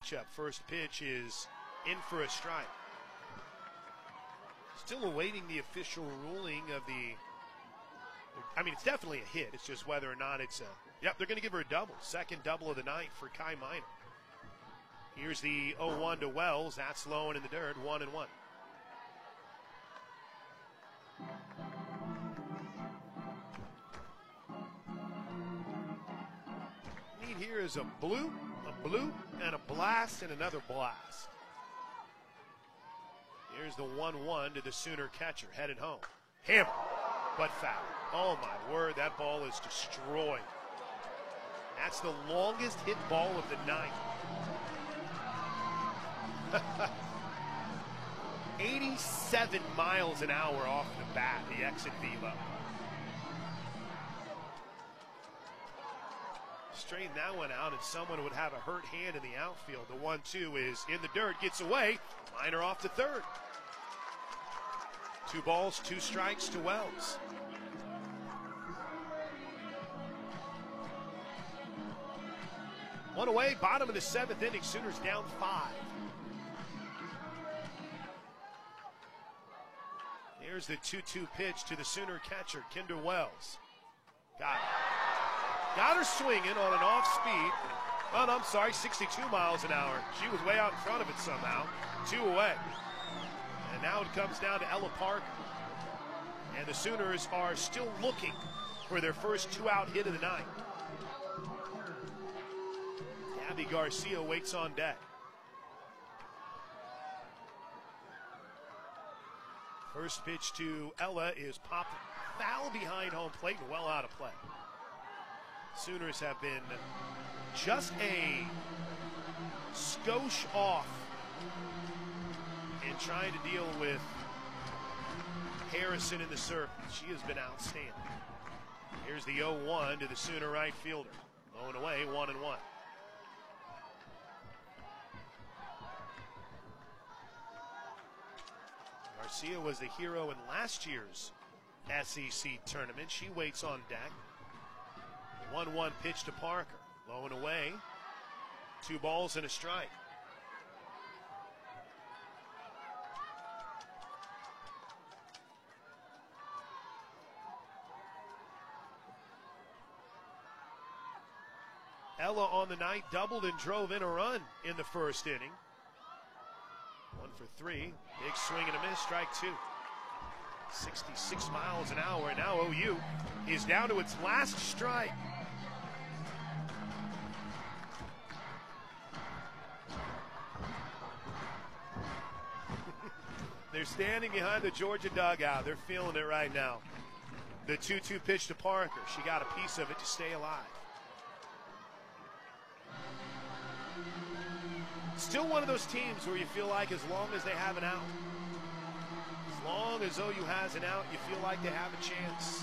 matchup. First pitch is in for a strike. Still awaiting the official ruling of it's definitely a hit. It's just whether or not it's they're going to give her a double. Second double of the night for Kai Minor. Here's the 0-1 to Wells. That's low and in the dirt, 1-1. Need here is a bloop, and a blast, and another blast. Here's the 1-1 to the Sooner catcher, headed home. Hammer, but foul. Oh my word, that ball is destroyed. That's the longest hit ball of the night. 87 miles an hour off the bat, the exit velo. Straighten that one out, and someone would have a hurt hand in the outfield. The 1-2 is in the dirt, gets away. Minor off to third. 2 balls, 2 strikes to Wells. One away, bottom of the 7th inning. Sooners down 5. Here's the 2-2 pitch to the Sooner catcher, Kinder Wells. Got her swinging on an off-speed. Oh, no, I'm sorry, 62 miles an hour. She was way out in front of it somehow. 2 away. And now it comes down to Ella Parker. And the Sooners are still looking for their first 2-out hit of the night. Abby Garcia waits on deck. First pitch to Ella is popped foul behind home plate and well out of play. Sooners have been just a skosh off in trying to deal with Harrison in the circle. She has been outstanding. Here's the 0-1 to the Sooner right fielder. Low and away, 1-1. Garcia was the hero in last year's SEC tournament. She waits on deck. 1-1 pitch to Parker. Low and away. 2 balls and a strike. Ella on the night doubled and drove in a run in the first inning. 1 for 3. Big swing and a miss, strike 2. 66 miles an hour, and now OU is down to its last strike. They're standing behind the Georgia dugout. They're feeling it right now. The 2-2 pitch to Parker. She got a piece of it to stay alive. Still one of those teams where you feel like as long as they have an out, as long as OU has an out, you feel like they have a chance.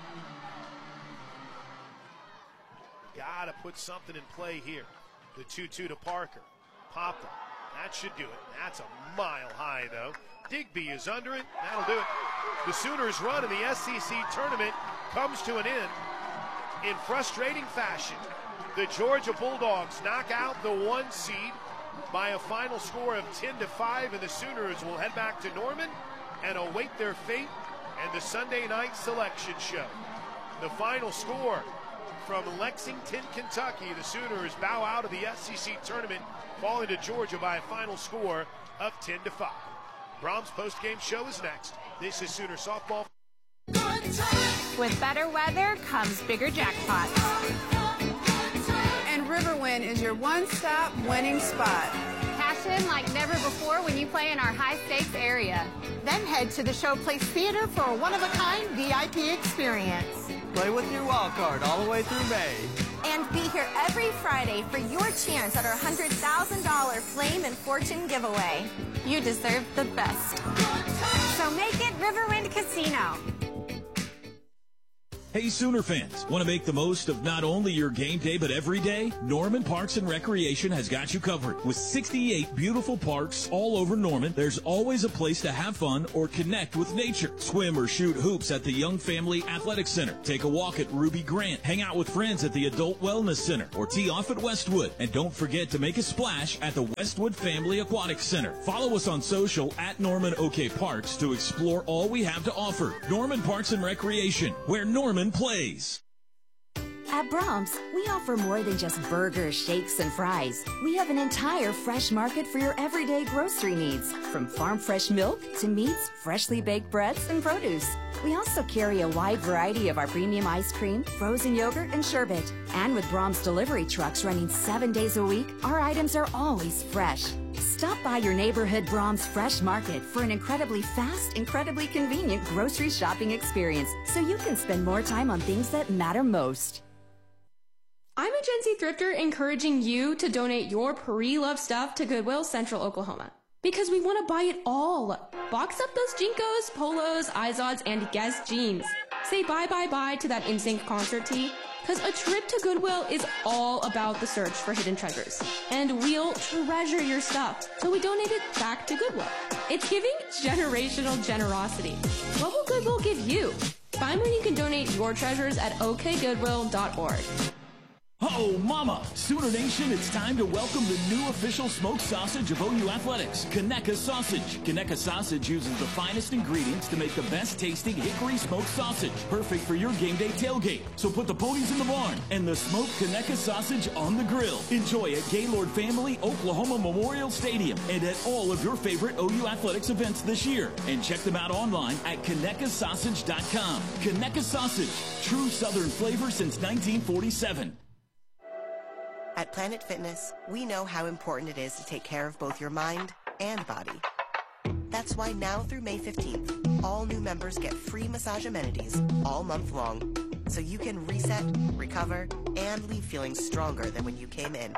Got to put something in play here. The 2-2 to Parker. Popped it. That should do it. That's a mile high, though. Digby is under it. That'll do it. The Sooners' run in the SEC tournament comes to an end in frustrating fashion. The Georgia Bulldogs knock out the 1 seed by a final score of 10-5, and the Sooners will head back to Norman and await their fate and the Sunday night selection show. The final score from Lexington, Kentucky. The Sooners bow out of the SEC tournament, falling to Georgia by a final score of 10-5. Brahms postgame show is next. This is Sooner Softball. With better weather comes bigger jackpots. And Riverwind is your one-stop winning spot. Cash in like never before when you play in our high-stakes area. Then head to the Showplace Theater for a one-of-a-kind VIP experience. Play with your wild card all the way through May. And be here every Friday for your chance at our $100,000 Flame and Fortune giveaway. You deserve the best. So make it Riverwind Casino. Hey, Sooner fans, want to make the most of not only your game day, but every day? Norman Parks and Recreation has got you covered. With 68 beautiful parks all over Norman, there's always a place to have fun or connect with nature. Swim or shoot hoops at the Young Family Athletic Center. Take a walk at Ruby Grant. Hang out with friends at the Adult Wellness Center. Or tee off at Westwood. And don't forget to make a splash at the Westwood Family Aquatic Center. Follow us on social at Norman OK Parks to explore all we have to offer. Norman Parks and Recreation, where Norman plays. At Brahms, we offer more than just burgers, shakes, and fries. We have an entire fresh market for your everyday grocery needs, from farm fresh milk to meats, freshly baked breads, and produce. We also carry a wide variety of our premium ice cream, frozen yogurt, and sherbet. And with Brahms delivery trucks running 7 days a week, our items are always fresh. Stop by your neighborhood Brahms Fresh Market for an incredibly fast, incredibly convenient grocery shopping experience so you can spend more time on things that matter most. I'm a Gen Z thrifter encouraging you to donate your pre-loved stuff to Goodwill Central Oklahoma. Because we want to buy it all. Box up those Jinkos, Polos, Izods, and Guess jeans. Say bye to that NSYNC concert tee. Because a trip to Goodwill is all about the search for hidden treasures. And we'll treasure your stuff, so we donate it back to Goodwill. It's giving generational generosity. What will Goodwill give you? Find where you can donate your treasures at okgoodwill.org. Oh, mama! Sooner Nation, it's time to welcome the new official smoked sausage of OU Athletics, Conecuh Sausage. Conecuh Sausage uses the finest ingredients to make the best tasting hickory smoked sausage, perfect for your game day tailgate. So put the ponies in the barn and the smoked Conecuh Sausage on the grill. Enjoy at Gaylord Family Oklahoma Memorial Stadium and at all of your favorite OU Athletics events this year. And check them out online at ConecuhSausage.com. Conecuh Sausage, true Southern flavor since 1947. At Planet Fitness, we know how important it is to take care of both your mind and body. That's why now through May 15th, all new members get free massage amenities all month long, so you can reset, recover, and leave feeling stronger than when you came in.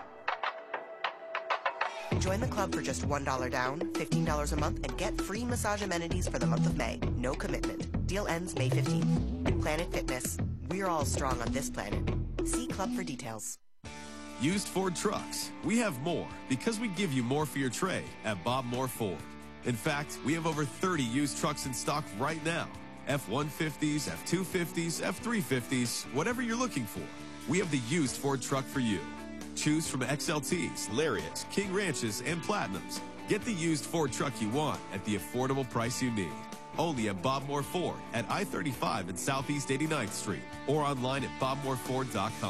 Join the club for just $1 down, $15 a month, and get free massage amenities for the month of May. No commitment. Deal ends May 15th. Planet Fitness. We're all strong on this planet. See club for details. Used Ford trucks. We have more because we give you more for your trade at Bob Moore Ford. In fact, we have over 30 used trucks in stock right now. F-150s, F-250s, F-350s, whatever you're looking for. We have the used Ford truck for you. Choose from XLTs, Lariats, King Ranches, and Platinums. Get the used Ford truck you want at the affordable price you need. Only at Bob Moore Ford at I-35 and Southeast 89th Street or online at bobmooreford.com.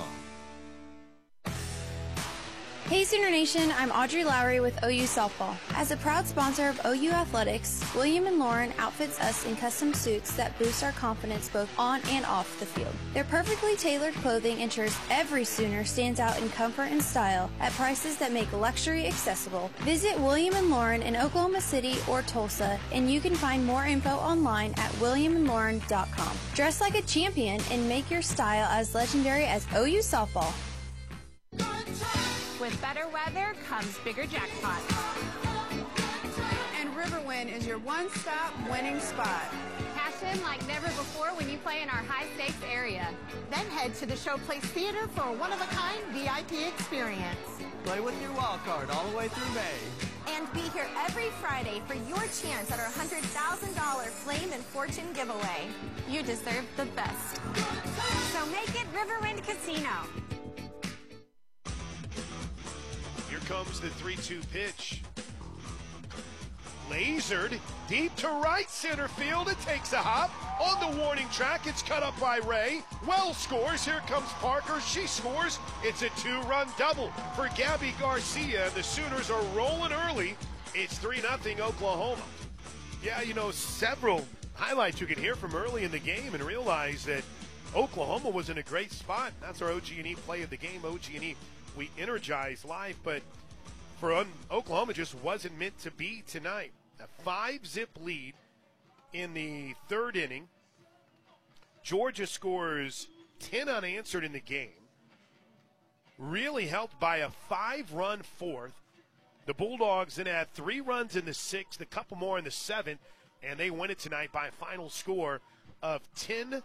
Hey Sooner Nation, I'm Audrey Lowry with OU Softball. As a proud sponsor of OU Athletics, William & Lauren outfits us in custom suits that boost our confidence both on and off the field. Their perfectly tailored clothing ensures every Sooner stands out in comfort and style at prices that make luxury accessible. Visit William & Lauren in Oklahoma City or Tulsa, and you can find more info online at williamandlauren.com. Dress like a champion and make your style as legendary as OU Softball. With better weather comes bigger jackpots. And Riverwind is your one-stop winning spot. Cash in like never before when you play in our high-stakes area. Then head to the Showplace Theater for a one-of-a-kind VIP experience. Play with your wild card all the way through May. And be here every Friday for your chance at our $100,000 Flame and Fortune giveaway. You deserve the best. So make it Riverwind Casino. Here comes the 3-2 pitch. Lasered deep to right center field. It takes a hop. On the warning track, it's cut up by Ray. Wells scores. Here comes Parker. She scores. It's a 2-run double for Gabby Garcia. The Sooners are rolling early. It's 3-0 Oklahoma. Yeah, you know, several highlights you can hear from early in the game and realize that Oklahoma was in a great spot. That's our OG&E play of the game. OG&E, we energized live, but for Oklahoma just wasn't meant to be tonight. A 5-zip lead in the third inning. Georgia scores 10 unanswered in the game. Really helped by a 5-run fourth. The Bulldogs then had 3 runs in the 6th, a couple more in the 7th, and they win it tonight by a final score of 10-7.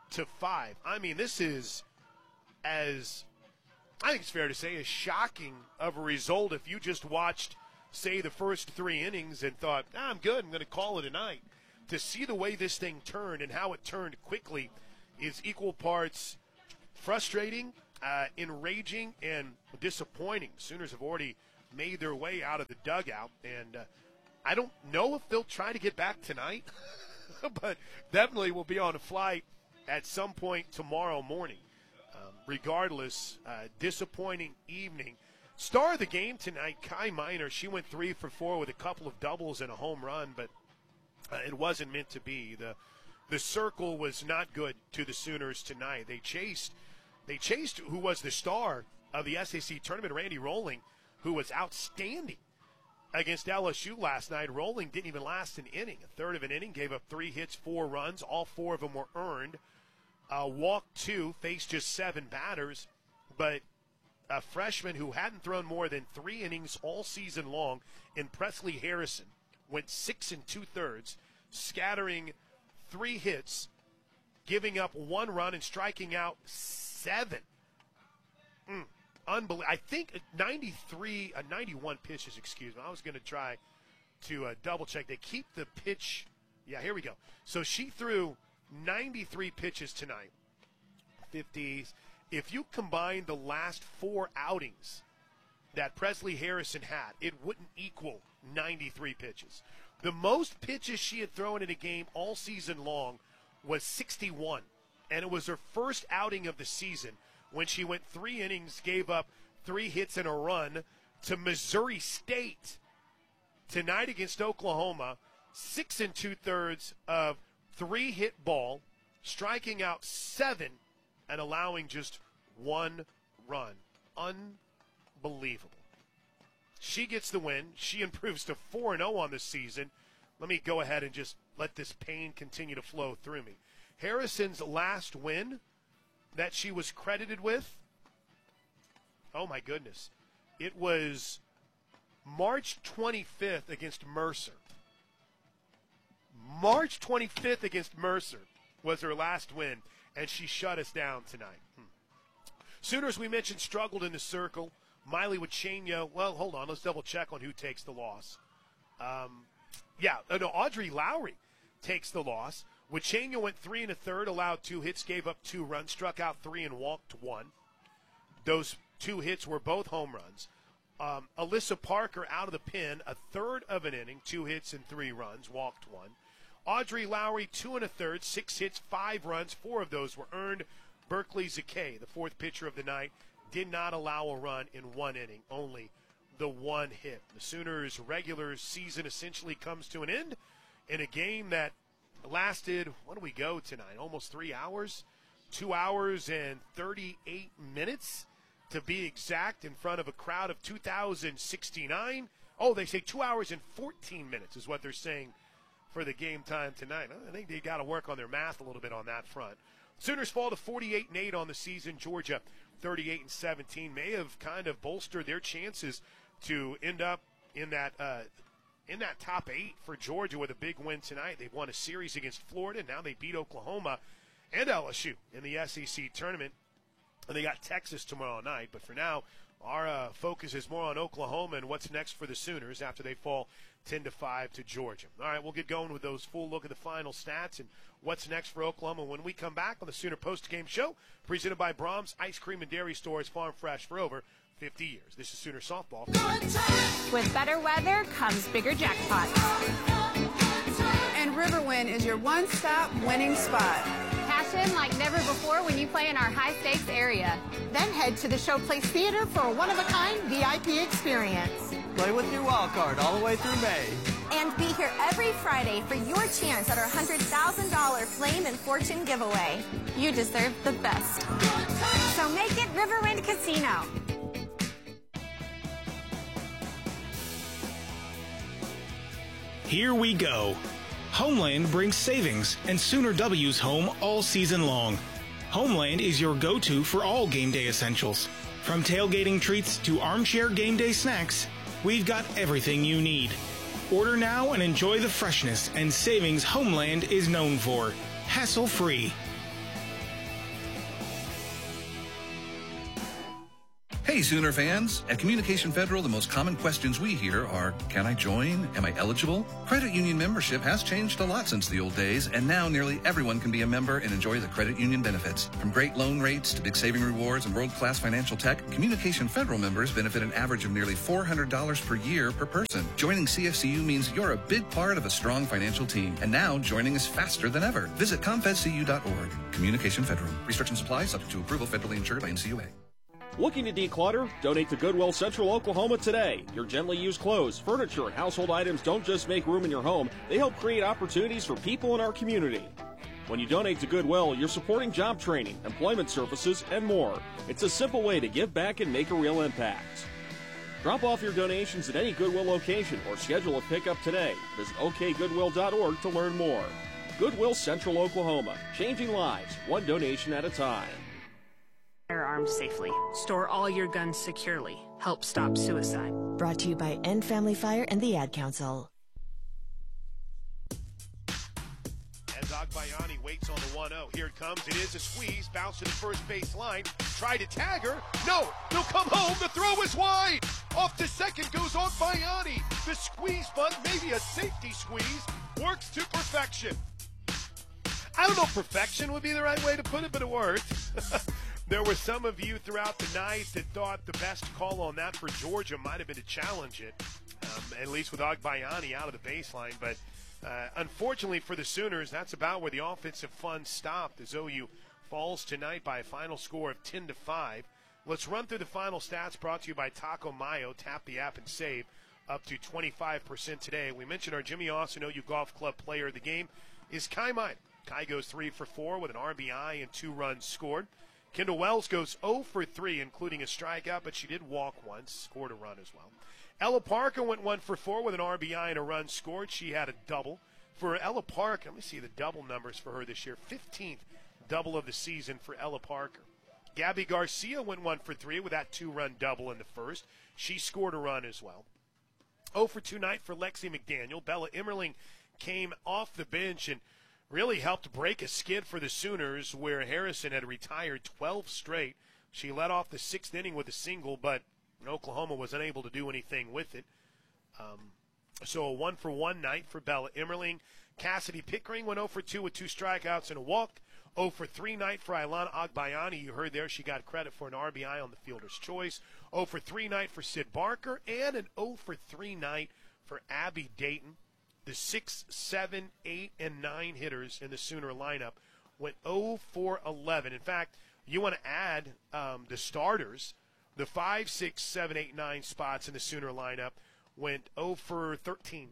I mean, this is, as I think it's fair to say, as shocking of a result if you just watched, say, the first 3 innings and thought, I'm good, I'm going to call it a night. To see the way this thing turned and how it turned quickly is equal parts frustrating, enraging, and disappointing. Sooners have already made their way out of the dugout, and I don't know if they'll try to get back tonight, but definitely will be on a flight at some point tomorrow morning. Regardless, disappointing evening. Star of the game tonight, Kai Minor. She went 3 for 4 with a couple of doubles and a home run, but it wasn't meant to be. The circle was not good to the Sooners tonight. They chased who was the star of the SEC tournament, Randy Rolling, who was outstanding against LSU last night. Rolling didn't even last an inning. A third of an inning, gave up 3 hits, 4 runs. All 4 of them were earned. Walked 2, faced just 7 batters, but a freshman who hadn't thrown more than 3 innings all season long in Presley Harrison went 6 2/3, scattering 3 hits, giving up 1 run and striking out 7. Unbelievable. I think 91 pitches, excuse me. I was going to try to double check. They keep the pitch. Yeah, here we go. So she threw 93 pitches tonight. 50s. If you combine the last 4 outings that Presley Harrison had, it wouldn't equal 93 pitches. The most pitches she had thrown in a game all season long was 61, and it was her first outing of the season when she went 3 innings, gave up 3 hits and a run to Missouri State. Tonight against Oklahoma, 6 2/3 of 3-hit ball, striking out 7 and allowing just 1 run. Unbelievable. She gets the win. She improves to 4-0 on the season. Let me go ahead and just let this pain continue to flow through me. Harrison's last win that she was credited with, oh my goodness, it was March 25th against Mercer. March 25th against Mercer was her last win, and she shut us down tonight. Sooners, we mentioned, struggled in the circle. Miley Wachenio, well, hold on, let's double check on who takes the loss. Audrey Lowry takes the loss. Wachenio went 3 1/3, allowed 2 hits, gave up 2 runs, struck out 3 and walked 1. Those 2 hits were both home runs. Alyssa Parker out of the pen, a third of an inning, 2 hits and 3 runs, walked 1. Audrey Lowry, 2 1/3, 6 hits, 5 runs, 4 of those were earned. Berkeley Zakay, the 4th pitcher of the night, did not allow a run in 1 inning, only the 1 hit. The Sooners' regular season essentially comes to an end in a game that lasted, what do we go tonight, almost 3 hours? 2 hours and 38 minutes to be exact, in front of a crowd of 2,069. Oh, they say 2 hours and 14 minutes is what they're saying for the game time tonight. I think they got to work on their math a little bit on that front. Sooners fall to 48-8 on the season. Georgia 38-17 may have kind of bolstered their chances to end up in that top 8 for Georgia with a big win tonight. They've won a series against Florida. Now they beat Oklahoma and LSU in the SEC tournament. And they got Texas tomorrow night. But for now, our focus is more on Oklahoma and what's next for the Sooners after they fall 10-5 to Georgia. All right, we'll get going with those full look at the final stats and what's next for Oklahoma when we come back on the Sooner Post-Game Show, presented by Brahms Ice Cream and Dairy Stores, farm fresh for over 50 years. This is Sooner Softball. With better weather comes bigger jackpots. And Riverwind is your one-stop winning spot. Cash in like never before when you play in our high-stakes area. Then head to the Showplace Theater for a one-of-a-kind VIP experience. Play with your wild card all the way through May. And be here every Friday for your chance at our $100,000 Flame and Fortune giveaway. You deserve the best. So make it Riverwind Casino. Here we go. Homeland brings savings and Sooner W's home all season long. Homeland is your go-to for all game day essentials. From tailgating treats to armchair game day snacks, we've got everything you need. Order now and enjoy the freshness and savings Homeland is known for. Hassle-free. Hey, Sooner fans. At Communication Federal, the most common questions we hear are, can I join? Am I eligible? Credit union membership has changed a lot since the old days, and now nearly everyone can be a member and enjoy the credit union benefits. From great loan rates to big saving rewards and world-class financial tech, Communication Federal members benefit an average of nearly $400 per year per person. Joining CFCU means you're a big part of a strong financial team, and now joining is faster than ever. Visit ComFedCU.org. Communication Federal. Restrictions apply, subject to approval, federally insured by NCUA. Looking to declutter? Donate to Goodwill Central Oklahoma today. Your gently used clothes, furniture, and household items don't just make room in your home, they help create opportunities for people in our community. When you donate to Goodwill, you're supporting job training, employment services, and more. It's a simple way to give back and make a real impact. Drop off your donations at any Goodwill location or schedule a pickup today. Visit okgoodwill.org to learn more. Goodwill Central Oklahoma, changing lives, one donation at a time. Firearms safely. Store all your guns securely. Help stop suicide. Brought to you by End Family Fire and the Ad Council. As Agbayani waits on the 1-0. Here it comes. It is a squeeze. Bounce to the first base line. Try to tag her. No. They'll come home. The throw is wide. Off to second goes Agbayani. The squeeze bunt, maybe a safety squeeze, works to perfection. I don't know if perfection would be the right way to put it, but it worked. There were some of you throughout the night that thought the best call on that for Georgia might have been to challenge it, at least with Agbayani out of the baseline. But unfortunately for the Sooners, that's about where the offensive fun stopped as OU falls tonight by a final score of 10-5. Let's run through the final stats brought to you by Taco Mayo. Tap the app and save up to 25% today. We mentioned our Jimmy Austin OU Golf Club player of the game is Kai Minor. Kai goes 3 for 4 with an RBI and 2 runs scored. Kendall Wells goes 0 for 3, including a strikeout, but she did walk once, scored a run as well. Ella Parker went 1 for 4 with an RBI and a run scored. She had a double. For Ella Parker, let me see the double numbers for her this year. 15th double of the season for Ella Parker. Gabby Garcia went 1 for 3 with that 2-run double in the first. She scored a run as well. 0 for 2 night for Lexi McDaniel. Bella Emmerling came off the bench and really helped break a skid for the Sooners where Harrison had retired 12 straight. She led off the 6th inning with a single, but Oklahoma was unable to do anything with it. So a 1 for 1 night for Bella Emmerling. Cassidy Pickering went 0 for 2 with 2 strikeouts and a walk. 0 for 3 night for Ilana Agbayani. You heard there she got credit for an RBI on the fielder's choice. 0 for 3 night for Sid Barker and an 0 for 3 night for Abby Dayton. The 6, 7, 8, and 9 hitters in the Sooner lineup went 0 for 11. In fact, you want to add the starters. The 5, 6, 7, 8, 9 spots in the Sooner lineup went 0 for 13.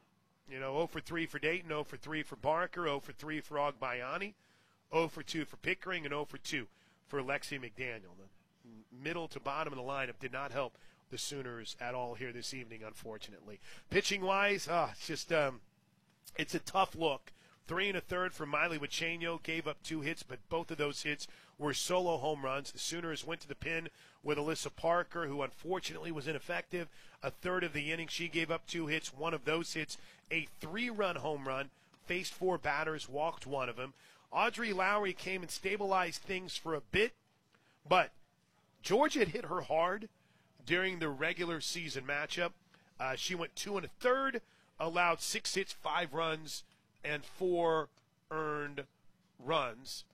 0 for 3 for Dayton, 0 for 3 for Barker, 0 for 3 for Agbayani, 0 for 2 for Pickering, and 0 for 2 for Lexi McDaniel. The middle to bottom of the lineup did not help the Sooners at all here this evening, unfortunately. Pitching-wise, it's just it's a tough look. 3 1/3 for Miley Wachenio, gave up 2 hits, but both of those hits were solo home runs. The Sooners went to the pin with Alyssa Parker, who unfortunately was ineffective. A third of the inning, she gave up 2 hits. One of those hits, a 3-run home run, faced 4 batters, walked one of them. Audrey Lowry came and stabilized things for a bit, but Georgia had hit her hard during the regular season matchup. She went 2 1/3, allowed 6 hits, 5 runs, and 4 earned runs.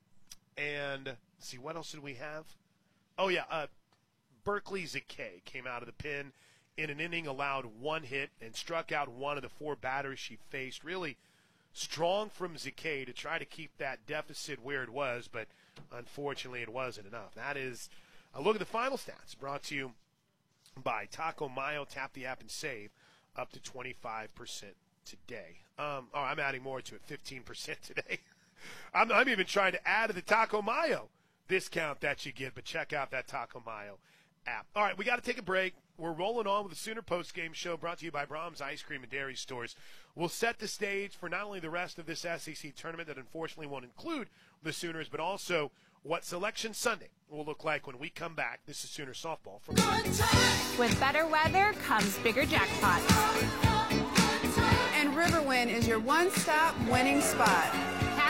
And let's see, what else did we have? Oh, yeah, Berkeley Zakay came out of the pen in an inning, allowed 1 hit, and struck out 1 of the 4 batters she faced. Really strong from Zakay to try to keep that deficit where it was, but unfortunately it wasn't enough. That is a look at the final stats brought to you by Taco Mayo. Tap the app and save up to 25% today. I'm adding more to it, 15% today. I'm even trying to add to the Taco Mayo discount that you get, but check out that Taco Mayo app. All right, we got to take a break. We're rolling on with the Sooner Postgame Show brought to you by Brahms Ice Cream and Dairy Stores. We'll set the stage for not only the rest of this SEC tournament that unfortunately won't include the Sooners, but also what Selection Sunday will look like when we come back. This is Sooner Softball from With better weather comes bigger jackpots. And Riverwind is your one-stop winning spot. Cash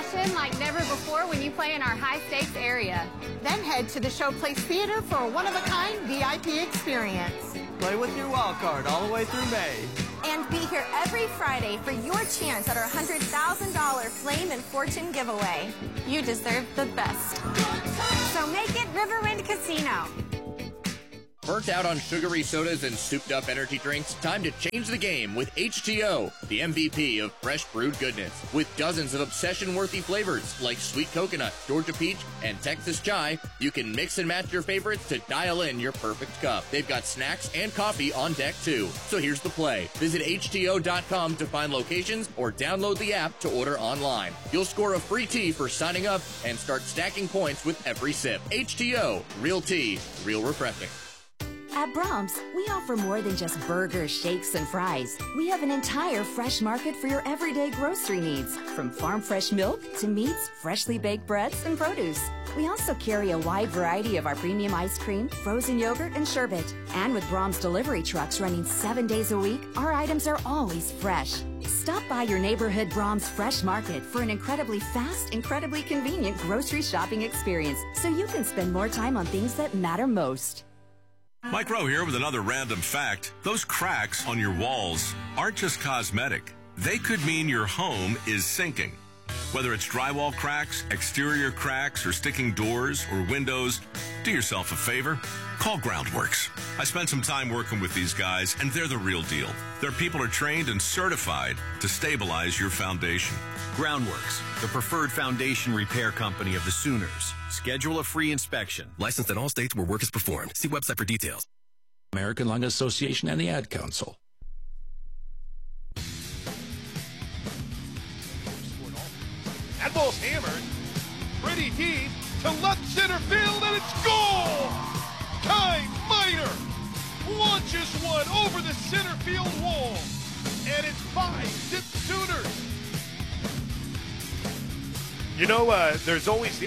action like never before when you play in our high-stakes area. Then head to the Showplace Theater for a one-of-a-kind VIP experience. Play with your wild card all the way through May. And be here every Friday for your chance at our $100,000 Flame and Fortune giveaway. You deserve the best. So make it Riverwind Casino. Burnt out on sugary sodas and souped-up energy drinks? Time to change the game with H2O, the MVP of fresh brewed goodness. With dozens of obsession-worthy flavors like sweet coconut, Georgia peach, and Texas chai, you can mix and match your favorites to dial in your perfect cup. They've got snacks and coffee on deck, too. So here's the play. Visit H2O.com to find locations or download the app to order online. You'll score a free tea for signing up and start stacking points with every sip. H2O, real tea, real refreshing. At Brahms, we offer more than just burgers, shakes, and fries. We have an entire fresh market for your everyday grocery needs, from farm fresh milk to meats, freshly baked breads, and produce. We also carry a wide variety of our premium ice cream, frozen yogurt, and sherbet. And with Brahms delivery trucks running 7 days a week, our items are always fresh. Stop by your neighborhood Brahms Fresh Market for an incredibly fast, incredibly convenient grocery shopping experience so you can spend more time on things that matter most. Mike Rowe here with another random fact. Those cracks on your walls aren't just cosmetic. They could mean your home is sinking. Whether it's drywall cracks, exterior cracks, or sticking doors or windows, do yourself a favor. Call Groundworks. I spent some time working with these guys, and they're the real deal. Their people are trained and certified to stabilize your foundation. Groundworks, the preferred foundation repair company of the Sooners. Schedule a free inspection. Licensed in all states where work is performed. See website for details. American Lung Association and the Ad Council. That ball's hammered pretty deep to left center field, and it's goal! Kai Minor launches one over the center field wall, and it's 5-zip Sooners. You know, there's always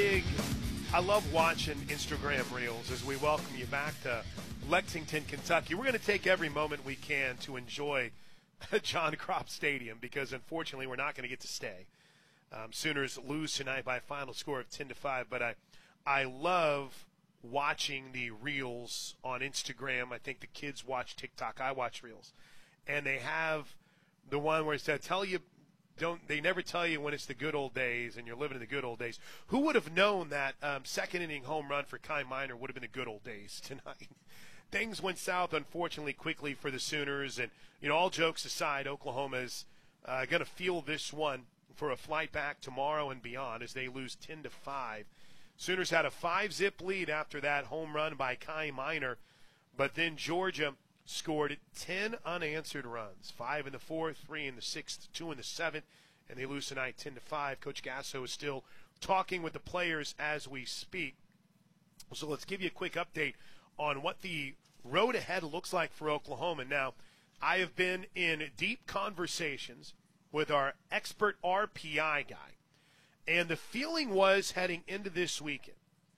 I love watching Instagram Reels as we welcome you back to Lexington, Kentucky. We're going to take every moment we can to enjoy John Kropp Stadium because, unfortunately, we're not going to get to stay. Sooners lose tonight by a final score of 10-5, but I love watching the Reels on Instagram. I think the kids watch TikTok. I watch Reels. And they have the one where it says, they never tell you when it's the good old days and you're living in the good old days. Who would have known that second inning home run for Kai Minor would have been the good old days tonight? Things went south, unfortunately, quickly for the Sooners. And, all jokes aside, Oklahoma's going to feel this one for a flight back tomorrow and beyond as they lose 10-5. Sooners had a 5-zip lead after that home run by Kai Minor, but then Georgia scored 10 unanswered runs, 5 in the 4th, 3 in the 6th, 2 in the 7th, and they lose tonight 10-5. Coach Gasso is still talking with the players as we speak. So let's give you a quick update on what the road ahead looks like for Oklahoma. Now, I have been in deep conversations with our expert RPI guy. And the feeling was heading into this weekend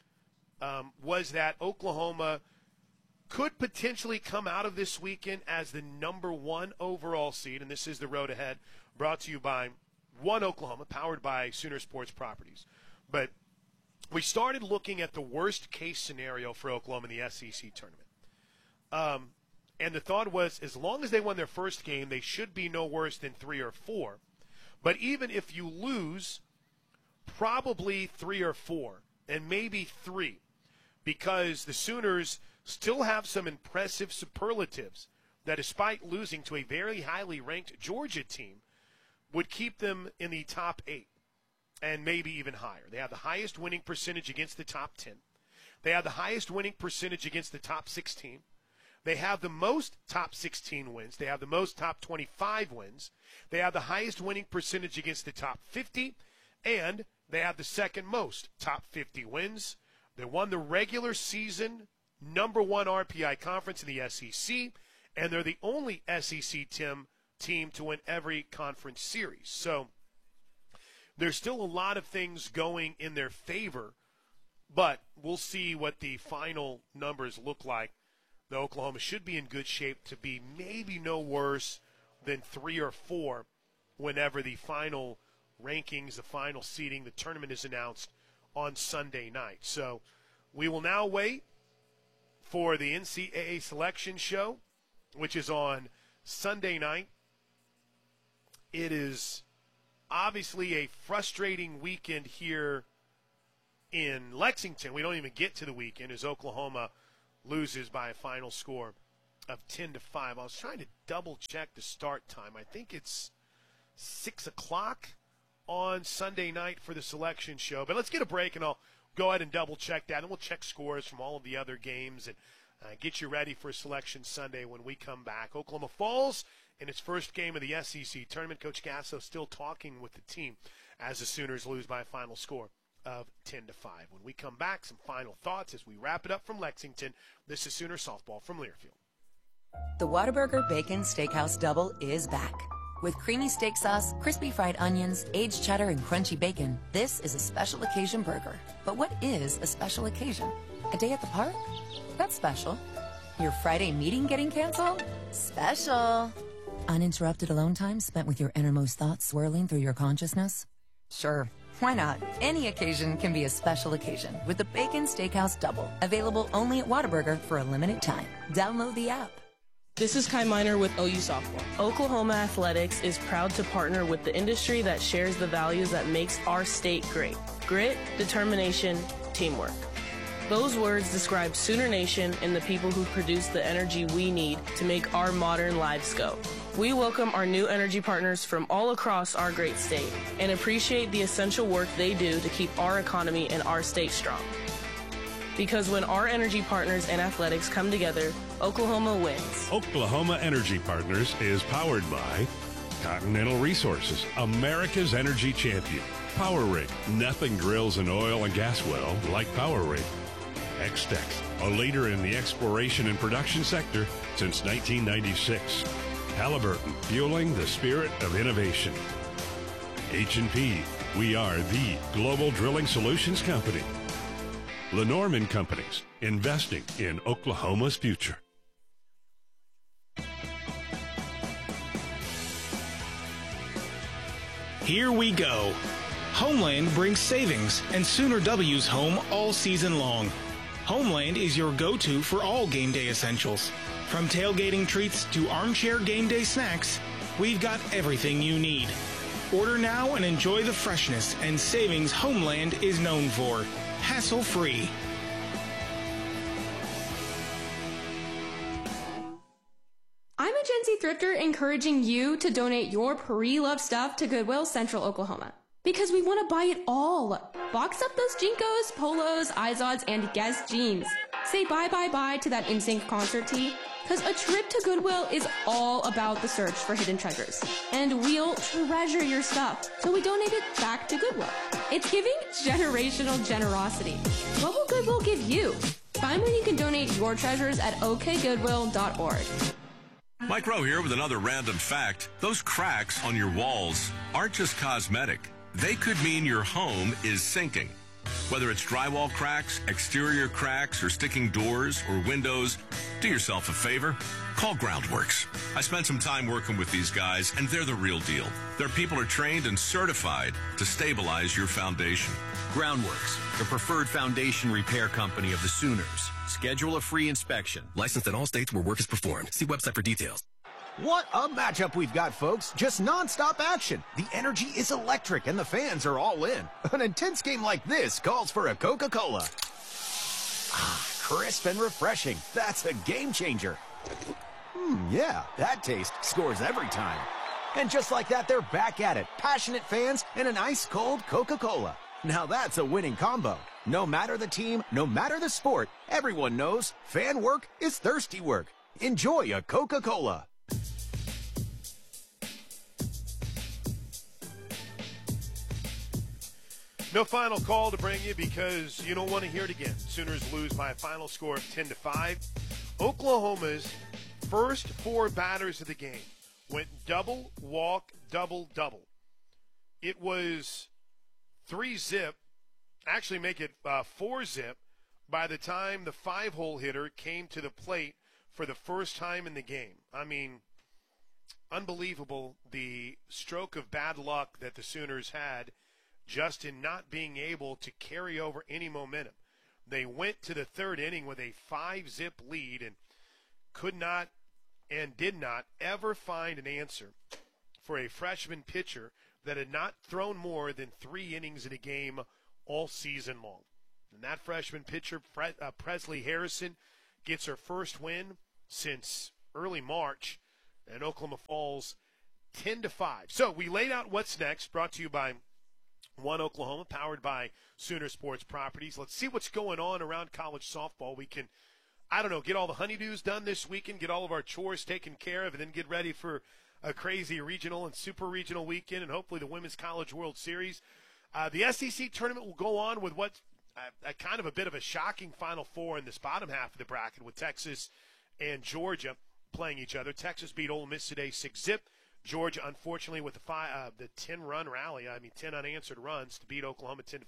was that Oklahoma could potentially come out of this weekend as the number 1 overall seed. And this is the road ahead, brought to you by One Oklahoma, powered by Sooner Sports Properties. But we started looking at the worst case scenario for Oklahoma in the SEC tournament. And the thought was, as long as they won their first game, they should be no worse than 3 or 4. But even if you lose, probably 3 or 4, and maybe 3, because the Sooners still have some impressive superlatives that, despite losing to a very highly ranked Georgia team, would keep them in the top 8 and maybe even higher. They have the highest winning percentage against the top 10. They have the highest winning percentage against the top 16. They have the most top 16 wins. They have the most top 25 wins. They have the highest winning percentage against the top 50. And they have the second most top 50 wins. They won the regular season number 1 RPI conference in the SEC. And they're the only SEC team to win every conference series. So there's still a lot of things going in their favor. But we'll see what the final numbers look like. The Oklahoma should be in good shape to be maybe no worse than 3 or 4 whenever the final rankings, the final seeding. The tournament is announced on Sunday night. So we will now wait for the NCAA selection show, which is on Sunday night. It is obviously a frustrating weekend here in Lexington. We don't even get to the weekend as Oklahoma loses by a final score of 10-5. I was trying to double-check the start time. I think it's 6 o'clock on Sunday night for the selection show. But let's get a break, and I'll go ahead and double-check that, and we'll check scores from all of the other games and get you ready for Selection Sunday when we come back. Oklahoma Falls in its first game of the SEC tournament. Coach Gasso still talking with the team as the Sooners lose by a final score of 10-5. When we come back, some final thoughts as we wrap it up from Lexington. This is Sooner Softball from Learfield. The Whataburger Bacon Steakhouse Double is back. With creamy steak sauce, crispy fried onions, aged cheddar, and crunchy bacon, this is a special occasion burger. But what is a special occasion? A day at the park? That's special. Your Friday meeting getting canceled? Special. Uninterrupted alone time spent with your innermost thoughts swirling through your consciousness? Sure. Why not? Any occasion can be a special occasion with the Bacon Steakhouse Double. Available only at Whataburger for a limited time. Download the app. This is Kai Miner with OU Softball. Oklahoma Athletics is proud to partner with the industry that shares the values that makes our state great. Grit, determination, teamwork. Those words describe Sooner Nation and the people who produce the energy we need to make our modern lives go. We welcome our new energy partners from all across our great state and appreciate the essential work they do to keep our economy and our state strong. Because when our energy partners and athletics come together, Oklahoma wins. Oklahoma Energy Partners is powered by Continental Resources, America's energy champion. Power Rig, nothing drills an oil and gas well like Power Rig. X-Tex, a leader in the exploration and production sector since 1996. Halliburton, fueling the spirit of innovation. H&P, we are the global drilling solutions company. Lenormand Companies, investing in Oklahoma's future. Here we go. Homeland brings savings and Sooner W's home all season long. Homeland is your go-to for all game day essentials. From tailgating treats to armchair game day snacks, we've got everything you need. Order now and enjoy the freshness and savings Homeland is known for. Hassle-free. I'm a Gen Z thrifter encouraging you to donate your pre-loved stuff to Goodwill Central Oklahoma. Because we want to buy it all. Box up those Jinkos, Polos, Izods, and Guess jeans. Say bye to that NSYNC concert tee. Because a trip to Goodwill is all about the search for hidden treasures. And we'll treasure your stuff, so we donate it back to Goodwill. It's giving generational generosity. What will Goodwill give you? Find where you can donate your treasures at okgoodwill.org. Mike Rowe here with another random fact. Those cracks on your walls aren't just cosmetic. They could mean your home is sinking. Whether it's drywall cracks, exterior cracks, or sticking doors or windows, do yourself a favor. Call Groundworks. I spent some time working with these guys, and they're the real deal. Their people are trained and certified to stabilize your foundation. Groundworks, the preferred foundation repair company of the Sooners. Schedule a free inspection. Licensed in all states where work is performed. See website for details. What a matchup we've got, folks. Just nonstop action. The energy is electric and the fans are all in. An intense game like this calls for a Coca-Cola. Ah, crisp and refreshing. That's a game changer. Yeah, that taste scores every time. And just like that, they're back at it. Passionate fans and an ice-cold Coca-Cola. Now that's a winning combo. No matter the team, no matter the sport, everyone knows fan work is thirsty work. Enjoy a Coca-Cola. No final call to bring you because you don't want to hear it again. Sooners lose by a final score of 10-5. Oklahoma's first four batters of the game went double, walk, double, double. It was 3-zip, actually make it 4-zip by the time the 5-hole hitter came to the plate for the first time in the game. I mean, unbelievable the stroke of bad luck that the Sooners had just in not being able to carry over any momentum. They went to the third inning with a 5-zip lead and could not and did not ever find an answer for a freshman pitcher that had not thrown more than 3 innings in a game all season long. And that freshman pitcher, Presley Harrison, gets her first win since early March, and Oklahoma falls 10-5. So we laid out what's next, brought to you by One Oklahoma, powered by Sooner Sports Properties. Let's see what's going on around college softball. We can, get all the honeydews done this weekend, get all of our chores taken care of, and then get ready for a crazy regional and super regional weekend, and hopefully the Women's College World Series. The SEC tournament will go on with what's kind of a bit of a shocking Final Four in this bottom half of the bracket with Texas and Georgia playing each other. Texas beat Ole Miss today 6-zip. Georgia, unfortunately, with the 10-run rally, 10 unanswered runs to beat Oklahoma 10-5.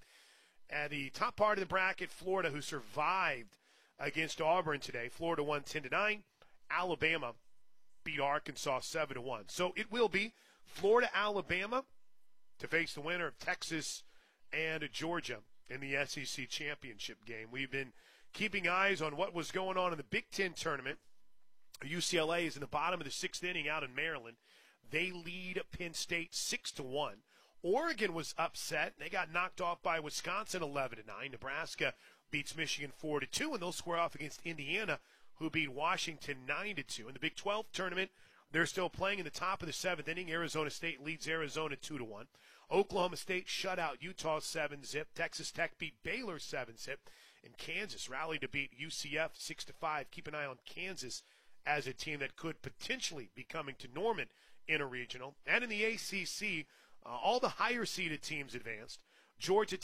At the top part of the bracket, Florida, who survived against Auburn today, Florida won 10-9. Alabama beat Arkansas 7-1. So it will be Florida-Alabama to face the winner of Texas and Georgia in the SEC championship game. We've been keeping eyes on what was going on in the Big Ten tournament. UCLA is in the bottom of the 6th inning out in Maryland. They lead Penn State 6-1. Oregon was upset. They got knocked off by Wisconsin 11-9. Nebraska beats Michigan 4-2, and they'll square off against Indiana, who beat Washington 9-2. In the Big 12 tournament, they're still playing in the top of the 7th inning. Arizona State leads Arizona 2-1. Oklahoma State shut out Utah 7-zip. Texas Tech beat Baylor 7-zip. And Kansas rallied to beat UCF 6-5. Keep an eye on Kansas as a team that could potentially be coming to Norman in a regional. And in the ACC, all the higher-seeded teams advanced. Florida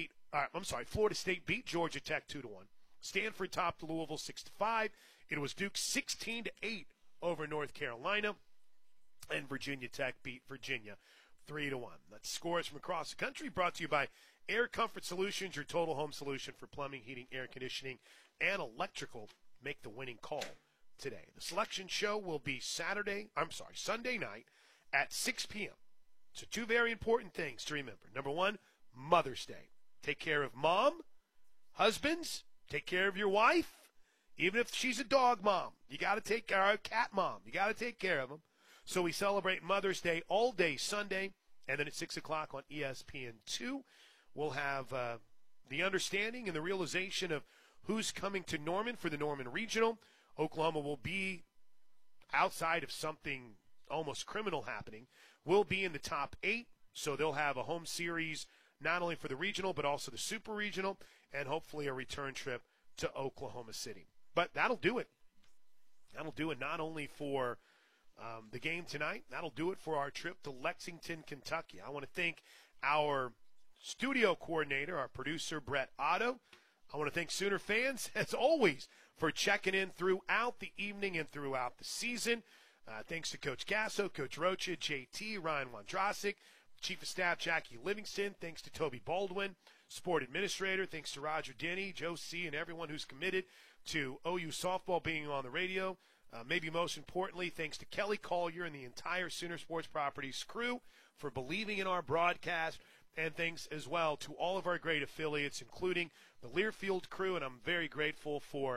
State beat Georgia Tech 2-1. Stanford topped Louisville 6-5. It was Duke 16-8 over North Carolina. And Virginia Tech beat Virginia 3-1. That's scores from across the country, brought to you by Air Comfort Solutions, your total home solution for plumbing, heating, air conditioning, and electrical. Make the winning call today. The selection show will be Sunday night at 6 p.m. So 2 very important things to remember. Number 1, Mother's Day. Take care of mom. Husbands, take care of your wife. Even if she's a dog mom, you got to take care of a cat mom. You got to take care of them. So we celebrate Mother's Day all day Sunday, and then at 6 o'clock on ESPN2, we'll have the understanding and the realization of who's coming to Norman for the Norman Regional. Oklahoma will be, outside of something almost criminal happening, will be in the top 8, so they'll have a home series not only for the regional but also the super regional, and hopefully a return trip to Oklahoma City. But that'll do it. That'll do it not only for the game tonight, that'll do it for our trip to Lexington, Kentucky. I want to thank our studio coordinator, our producer, Brett Otto. I want to thank Sooner fans, as always, for checking in throughout the evening and throughout the season. Thanks to Coach Gasso, Coach Rocha, JT, Ryan Wondrasik, Chief of Staff Jackie Livingston. Thanks to Toby Baldwin, Sport Administrator. Thanks to Roger Denny, Joe C., and everyone who's committed to OU softball being on the radio. Maybe most importantly, thanks to Kelly Collier and the entire Sooner Sports Properties crew for believing in our broadcast. And thanks as well to all of our great affiliates, including the Learfield crew. And I'm very grateful for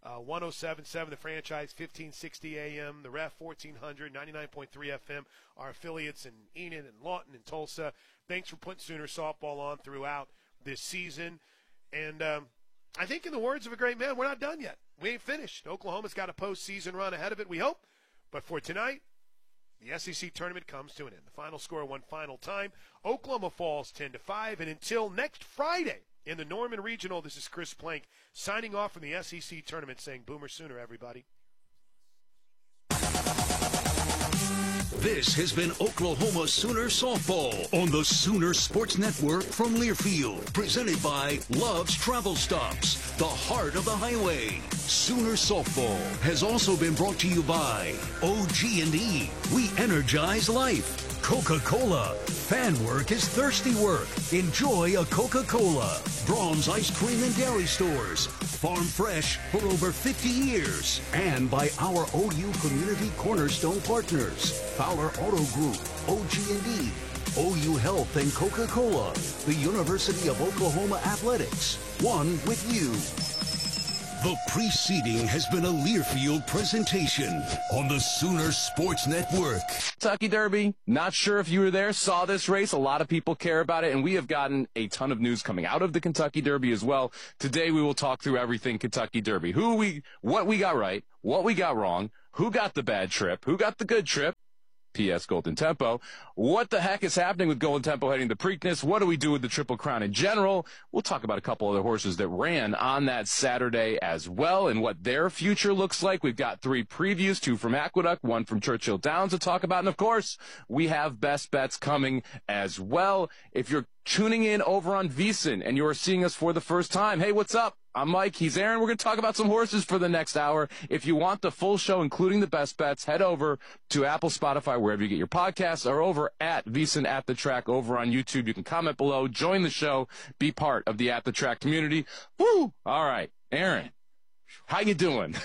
107.7 The Franchise, 1560 AM, the Ref 1400, 99.3 FM, our affiliates in Enid and Lawton and Tulsa. Thanks for putting Sooner softball on throughout this season. And I think in the words of a great man, we're not done yet. We ain't finished. Oklahoma's got a postseason run ahead of it, we hope. But for tonight, the SEC tournament comes to an end. The final score one final time. Oklahoma falls 10-5. And until next Friday in the Norman Regional, this is Chris Plank signing off from the SEC tournament saying Boomer Sooner, everybody. This has been Oklahoma Sooner Softball on the Sooner Sports Network from Learfield. Presented by Love's Travel Stops, the heart of the highway. Sooner Softball has also been brought to you by OG&E. We energize life. Coca-Cola. Fan work is thirsty work. Enjoy a Coca-Cola. Brahms Ice Cream and Dairy Stores. farm fresh for over 50 years. And by our OU Community Cornerstone partners, Fowler Auto Group, OG&E, OU Health and Coca-Cola, the University of Oklahoma Athletics, one with you. The preceding has been a Learfield presentation on the Sooner Sports Network. Kentucky Derby, not sure if you were there, saw this race. A lot of people care about it, and we have gotten a ton of news coming out of the Kentucky Derby as well. Today we will talk through everything Kentucky Derby. What we got right, what we got wrong, who got the bad trip, who got the good trip, P.S. Golden Tempo. What the heck is happening with Golden Tempo heading to Preakness? What do we do with the Triple Crown in general? We'll talk about a couple other horses that ran on that Saturday as well and what their future looks like. We've got 3 previews, 2 from Aqueduct, 1 from Churchill Downs to talk about. And, of course, we have best bets coming as well. If you're tuning in over on VSiN and you're seeing us for the first time, hey, what's up? I'm Mike. He's Aaron. We're going to talk about some horses for the next hour. If you want the full show, including the best bets, head over to Apple, Spotify, wherever you get your podcasts, or over at VSiN at the Track over on YouTube. You can comment below, join the show, be part of the At the Track community. Woo! All right, Aaron, how you doing?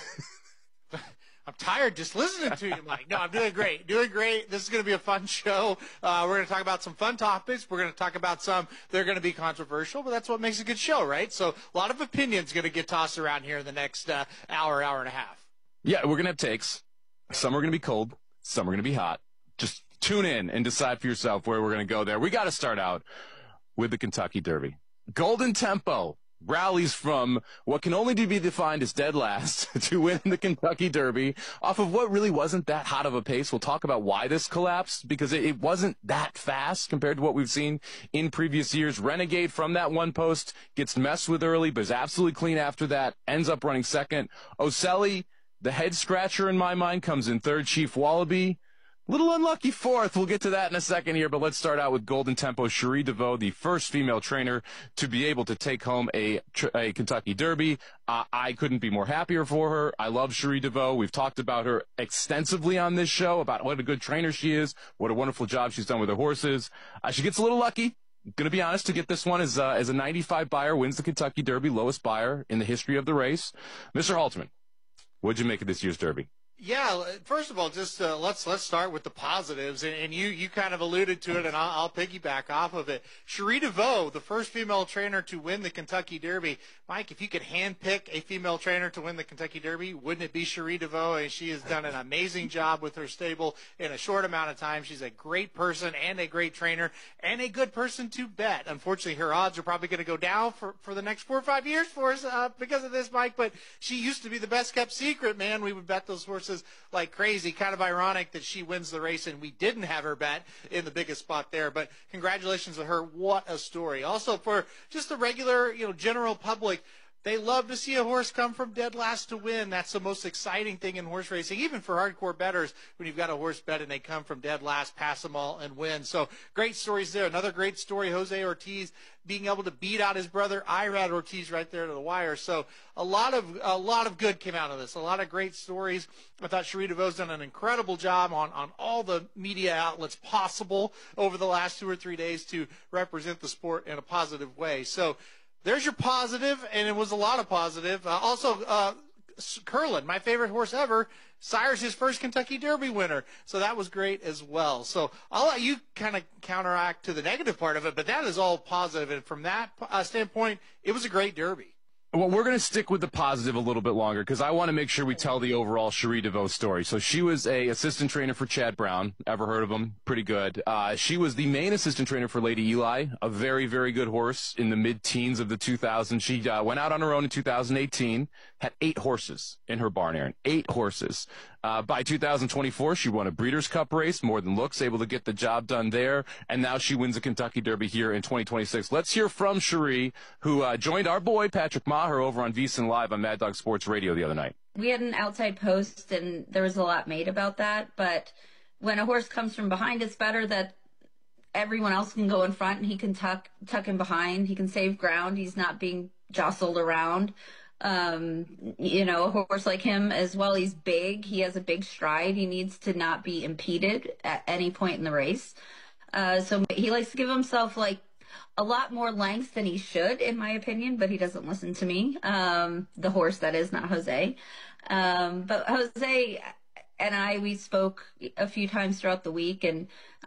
I'm tired just listening to you, Mike. No, I'm doing great. Doing great. This is going to be a fun show. We're going to talk about some fun topics. We're going to talk about some that are going to be controversial, but that's what makes a good show, right? So a lot of opinions going to get tossed around here in the next hour and a half. Yeah, we're going to have takes. Some are going to be cold. Some are going to be hot. Just tune in and decide for yourself where we're going to go there. We got to start out with the Kentucky Derby. Golden Tempo rallies from what can only be defined as dead last to win the Kentucky Derby off of what really wasn't that hot of a pace. We'll talk about why this collapsed, because it wasn't that fast compared to what we've seen in previous years. Renegade from that one post gets messed with early, but is absolutely clean after that, ends up running second. Oselli, the head scratcher in my mind, comes in third. Chief Wallaby, little unlucky fourth. We'll get to that in a second here, but let's start out with Golden Tempo. Cherie DeVaux, the first female trainer to be able to take home a Kentucky Derby. I couldn't be more happier for her. I love Cherie DeVaux. We've talked about her extensively on this show, about what a good trainer she is, what a wonderful job she's done with her horses. She gets a little lucky. Going to be honest, to get this one as a 95 buyer, wins the Kentucky Derby, lowest buyer in the history of the race. Mr. Halterman, what'd you make of this year's Derby? Yeah, first of all, just let's start with the positives, and you kind of alluded to it, and I'll piggyback off of it. Cherie DeVaux, the first female trainer to win the Kentucky Derby. Mike, if you could handpick a female trainer to win the Kentucky Derby, wouldn't it be Cherie DeVaux? And she has done an amazing job with her stable in a short amount of time. She's a great person and a great trainer and a good person to bet. Unfortunately, her odds are probably going to go down for the next 4 or 5 years for us because of this, Mike. But she used to be the best kept secret, man. We would bet those horses like crazy. Kind of ironic that she wins the race and we didn't have her bet in the biggest spot there. But congratulations to her. What a story. Also, for just the regular, general public, they love to see a horse come from dead last to win. That's the most exciting thing in horse racing, even for hardcore bettors, when you've got a horse bet and they come from dead last, pass them all, and win. So great stories there. Another great story, Jose Ortiz being able to beat out his brother Irad Ortiz right there to the wire. So a lot of good came out of this. A lot of great stories. I thought Cherie DeVaux's done an incredible job on all the media outlets possible over the last 2 or 3 days to represent the sport in a positive way. So there's your positive, and it was a lot of positive. Also, Curlin, my favorite horse ever, Sire's his first Kentucky Derby winner. So that was great as well. So I'll let you kind of counteract to the negative part of it, but that is all positive. And from that standpoint, it was a great Derby. Well, we're going to stick with the positive a little bit longer because I want to make sure we tell the overall Cherie DeVaux story. So she was a assistant trainer for Chad Brown. Ever heard of him? Pretty good. She was the main assistant trainer for Lady Eli, a very, very good horse in the mid-teens of the 2000s. She went out on her own in 2018, had 8 horses in her barn, Aaron. 8 horses. By 2024, she won a Breeders' Cup race, More Than Looks, able to get the job done there, and now she wins a Kentucky Derby here in 2026. Let's hear from Cherie, who joined our boy Patrick Maher over on VSiN Live on Mad Dog Sports Radio the other night. We had an outside post, and there was a lot made about that, but when a horse comes from behind, it's better that everyone else can go in front, and he can tuck him behind. He can save ground. He's not being jostled around. A horse like him as well, he's big. He has a big stride. He needs to not be impeded at any point in the race. So he likes to give himself like a lot more length than he should, in my opinion, but he doesn't listen to me. The horse, that is, not Jose. But Jose and we spoke a few times throughout the week, and,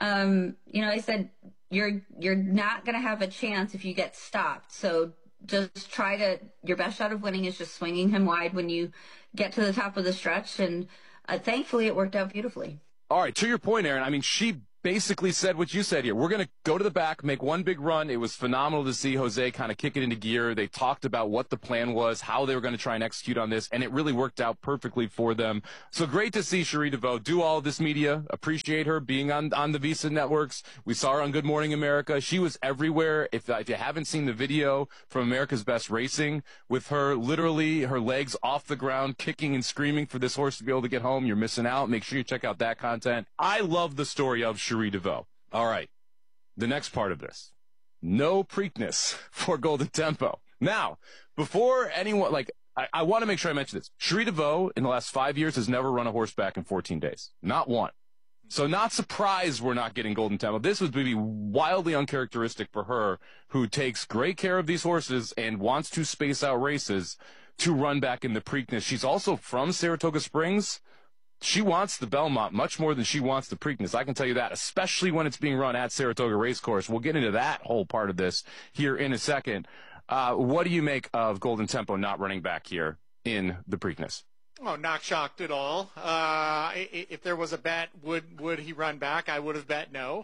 I said, you're not going to have a chance if you get stopped. So just your best shot of winning is just swinging him wide when you get to the top of the stretch. And thankfully it worked out beautifully. All right, to your point, Aaron, I mean, she basically said what you said here. We're going to go to the back, make one big run. It was phenomenal to see Jose kind of kick it into gear. They talked about what the plan was, how they were going to try and execute on this, and it really worked out perfectly for them. So great to see Cherie DeVaux do all of this media. Appreciate her being on the VSiN networks. We saw her on Good Morning America. She was everywhere. If you haven't seen the video from America's Best Racing with her, literally her legs off the ground, kicking and screaming for this horse to be able to get home, you're missing out. Make sure you check out that content. I love the story of Cherie DeVaux. All right, the next part of this. No Preakness for Golden Tempo. Now, before anyone, I want to make sure I mention this. Cherie DeVaux, in the last 5 years, has never run a horseback in 14 days. Not one. So not surprised we're not getting Golden Tempo. This would be wildly uncharacteristic for her, who takes great care of these horses and wants to space out races to run back in the Preakness. She's also from Saratoga Springs. She wants the Belmont much more than she wants the Preakness. I can tell you that, especially when it's being run at Saratoga Racecourse. We'll get into that whole part of this here in a second. What do you make of Golden Tempo not running back here in the Preakness? Oh, not shocked at all. If there was a bet, would he run back? I would have bet no.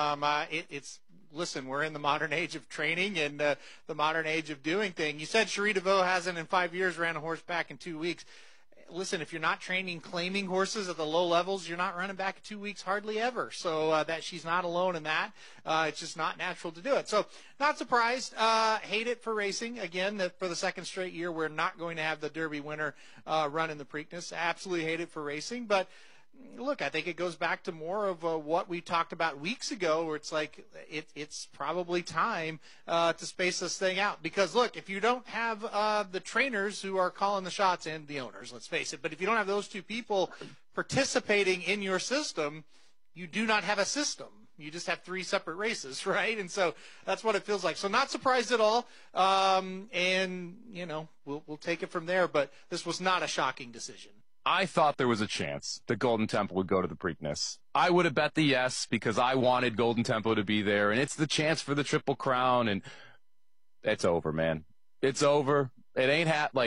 Listen, we're in the modern age of training and the modern age of doing things. You said Cherie DeVaux hasn't in 5 years ran a horse back in 2 weeks. Listen, if you're not training claiming horses at the low levels, you're not running back in 2 weeks hardly ever. So that she's not alone in that. It's just not natural to do it. So not surprised. Hate it for racing. Again, for the second straight year, we're not going to have the Derby winner run in the Preakness. Absolutely hate it for racing. But look, I think it goes back to more of what we talked about weeks ago, where it's like it's probably time to space this thing out. Because, look, if you don't have the trainers who are calling the shots, and the owners, let's face it, but if you don't have those two people participating in your system, you do not have a system. You just have 3 separate races, right? And so that's what it feels like. So not surprised at all. And, we'll take it from there. But this was not a shocking decision. I thought there was a chance that Golden Tempo would go to the Preakness. I would have bet the yes because I wanted Golden Tempo to be there, and it's the chance for the Triple Crown, and it's over, man. It's over. It ain't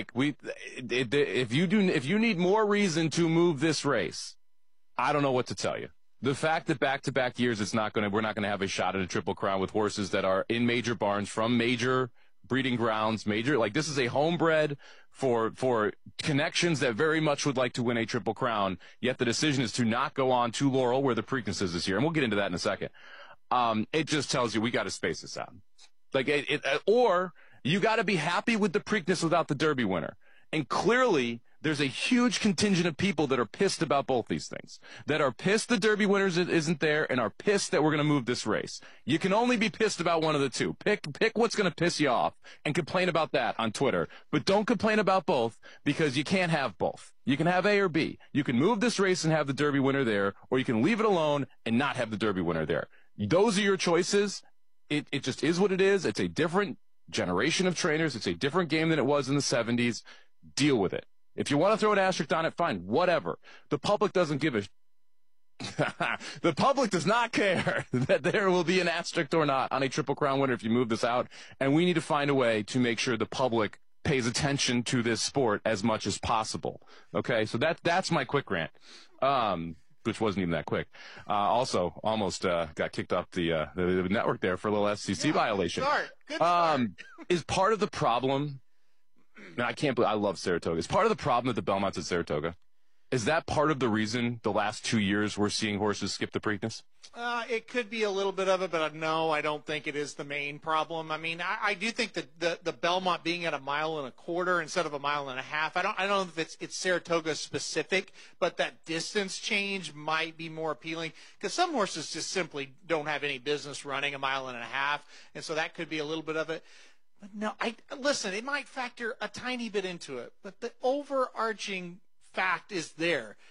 if you need more reason to move this race, I don't know what to tell you. The fact that back-to-back years we're not going to have a shot at a Triple Crown with horses that are in major barns from major breeding grounds, this is a homebred for connections that very much would like to win a Triple Crown, yet the decision is to not go on to Laurel, where the Preakness is this year, and we'll get into that in a second. It just tells you we got to space this out. Or you got to be happy with the Preakness without the Derby winner. And clearly, there's a huge contingent of people that are pissed about both these things, that are pissed the Derby winners isn't there and are pissed that we're going to move this race. You can only be pissed about one of the two. Pick what's going to piss you off and complain about that on Twitter. But don't complain about both, because you can't have both. You can have A or B. You can move this race and have the Derby winner there, or you can leave it alone and not have the Derby winner there. Those are your choices. It just is what it is. It's a different generation of trainers. It's a different game than it was in the 70s. Deal with it. If you want to throw an asterisk on it, fine, whatever. The public doesn't give a the public does not care that there will be an asterisk or not on a Triple Crown winner if you move this out, and we need to find a way to make sure the public pays attention to this sport as much as possible. Okay, so that's my quick rant, which wasn't even that quick. Also, almost got kicked off the network there for a little FCC violation. Good start. Is part of the problem. I can't believe I love Saratoga. Is part of the problem that the Belmont's at Saratoga? Is that part of the reason the last 2 years we're seeing horses skip the Preakness? It could be a little bit of it, but no, I don't think it is the main problem. I mean, I do think that the Belmont being at 1.25 miles instead of 1.5 miles, I don't know if it's Saratoga specific, but that distance change might be more appealing, because some horses just simply don't have any business running 1.5 miles, and so that could be a little bit of it. No, listen, it might factor a tiny bit into it, but the overarching fact is there.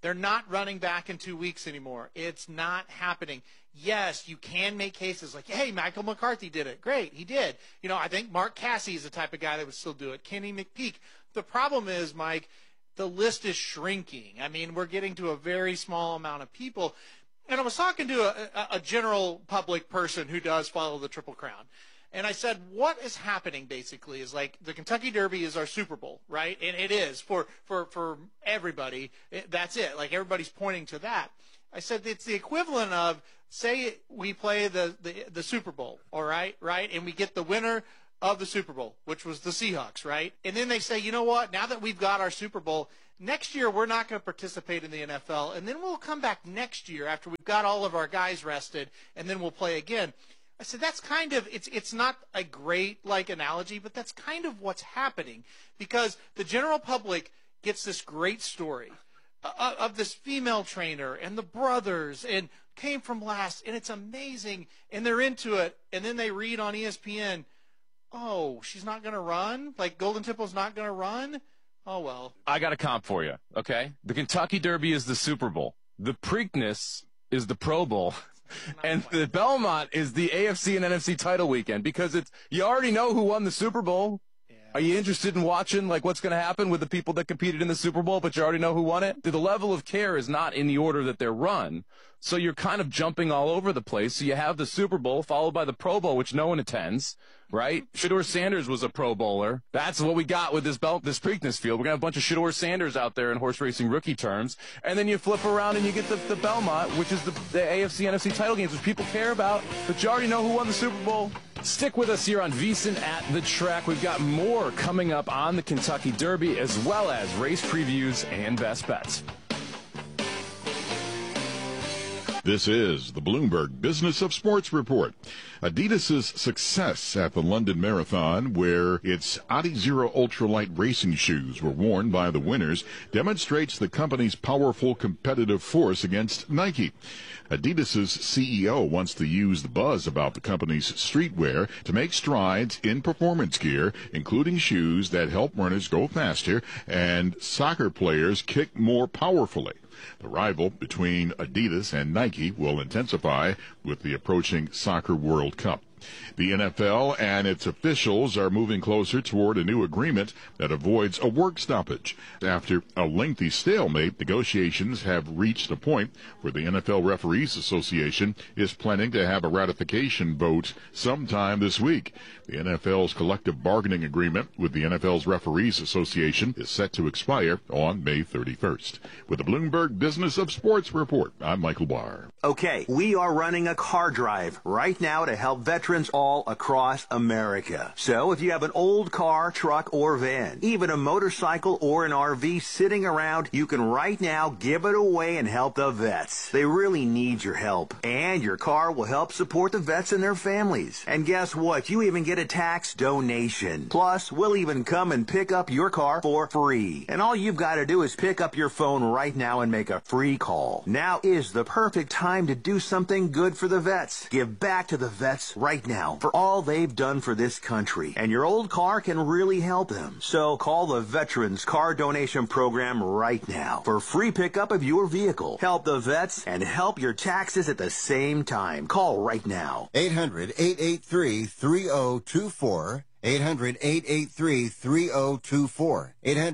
They're not running back in 2 weeks anymore. It's not happening. Yes, you can make cases like, hey, Michael McCarthy did it. Great, he did. I think Mark Cassey is the type of guy that would still do it. Kenny McPeak. The problem is, Mike, the list is shrinking. I mean, we're getting to a very small amount of people. And I was talking to a general public person who does follow the Triple Crown. And I said, what is happening basically is like the Kentucky Derby is our Super Bowl, right? And it is for everybody. That's it. Like everybody's pointing to that. I said it's the equivalent of, say we play the Super Bowl, all right? And we get the winner of the Super Bowl, which was the Seahawks, right? And then they say, you know what? Now that we've got our Super Bowl, next year we're not going to participate in the NFL, and then we'll come back next year after we've got all of our guys rested, and then we'll play again. I said that's kind of it's not a great analogy, but that's kind of what's happening because the general public gets this great story of this female trainer and the brothers and came from last, and it's amazing, and they're into it, and then they read on ESPN, oh, she's not going to run? Like Golden Temple's not going to run? Oh, well. I got a comp for you, okay? The Kentucky Derby is the Super Bowl. The Preakness is the Pro Bowl. And the Belmont is the AFC and NFC title weekend because you already know who won the Super Bowl. Yeah. Are you interested in watching what's going to happen with the people that competed in the Super Bowl, but you already know who won it? The level of care is not in the order that they're run. So you're kind of jumping all over the place. So you have the Super Bowl followed by the Pro Bowl, which no one attends, right? Shedeur Sanders was a Pro Bowler. That's what we got with this Preakness field. We're going to have a bunch of Shedeur Sanders out there in horse racing rookie terms. And then you flip around and you get the Belmont, which is the AFC, NFC title games, which people care about. But you already know who won the Super Bowl. Stick with us here on VSiN at the Track. We've got more coming up on the Kentucky Derby as well as race previews and best bets. This is the Bloomberg Business of Sports Report. Adidas' success at the London Marathon, where its Adizero ultralight racing shoes were worn by the winners, demonstrates the company's powerful competitive force against Nike. Adidas' CEO wants to use the buzz about the company's streetwear to make strides in performance gear, including shoes that help runners go faster and soccer players kick more powerfully. The rival between Adidas and Nike will intensify with the approaching Soccer World Cup. The NFL and its officials are moving closer toward a new agreement that avoids a work stoppage. After a lengthy stalemate, negotiations have reached a point where the NFL Referees Association is planning to have a ratification vote sometime this week. The NFL's collective bargaining agreement with the NFL's Referees Association is set to expire on May 31st. With the Bloomberg Business of Sports Report, I'm Michael Barr. Okay, we are running a car drive right now to help veterans all across America. So if you have an old car, truck, or van, even a motorcycle or an RV sitting around, you can right now give it away and help the vets. They really need your help. And your car will help support the vets and their families. And guess what? You even get a tax donation. Plus, we'll even come and pick up your car for free. And all you've got to do is pick up your phone right now and make a free call. Now is the perfect time to do something good for the vets. Give back to the vets right now for all they've done for this country. And your old car can really help them. So call the Veterans Car Donation Program right now for free pickup of your vehicle. Help the vets and help your taxes at the same time. Call right now. 800-883-3024. 800-883-3024.